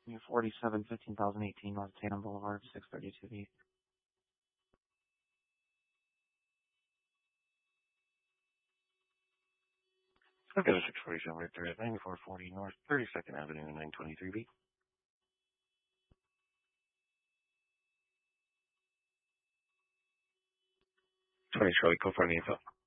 47, 15,018 North Tatum Boulevard, 632B. I've got a 647 right there at 9440 North 32nd Avenue, 923B. 20 Charlie, go for an info.